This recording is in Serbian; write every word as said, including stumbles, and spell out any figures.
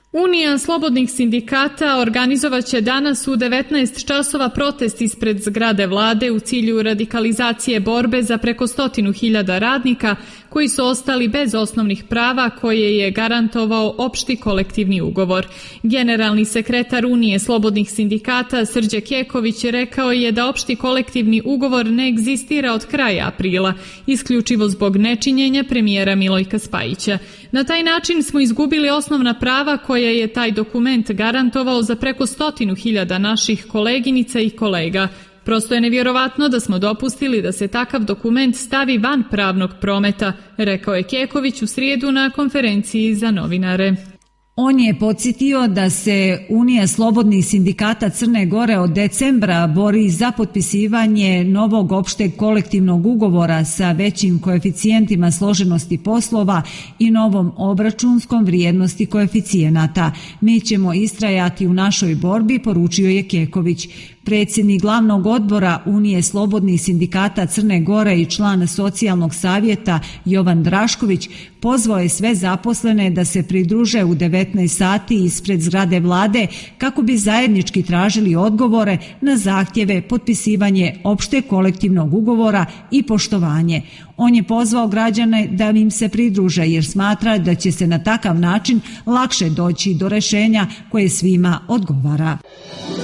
Unija slobodnih sindikata organizovaće danas u devetnaest časova protest ispred zgrade vlade u cilju radikalizacije borbe za preko stotinu hiljada radnika koji su ostali bez osnovnih prava koje je garantovao opšti kolektivni ugovor. Generalni sekretar Unije slobodnih sindikata Srđe Keković rekao je da opšti kolektivni ugovor ne egzistira od kraja aprila, isključivo zbog nečinjenja premijera Milojka Spajića. Na taj način smo izgubili osnovna prava koje je taj dokument garantovao za preko stotinu hiljada naših koleginica i kolega. Prosto je nevjerovatno da smo dopustili da se takav dokument stavi van pravnog prometa, rekao je Keković u srijedu na konferenciji za novinare. On je podsjetio da se Unija slobodnih sindikata Crne Gore od decembra bori za potpisivanje novog opšteg kolektivnog ugovora sa većim koeficijentima složenosti poslova i novom obračunskom vrijednosti koeficijenata. Mi ćemo istrajati u našoj borbi, poručio je Keković. Predsjednik glavnog odbora Unije slobodnih sindikata Crne Gore i član socijalnog savjeta Jovan Drašković pozvao je sve zaposlene da se pridruže u devetnaest sati ispred zgrade vlade kako bi zajednički tražili odgovore na zahtjeve potpisivanje opšteg kolektivnog ugovora i poštovanje. On je pozvao građane da im se pridruže jer smatra da će se na takav način lakše doći do rješenja koje svima odgovara.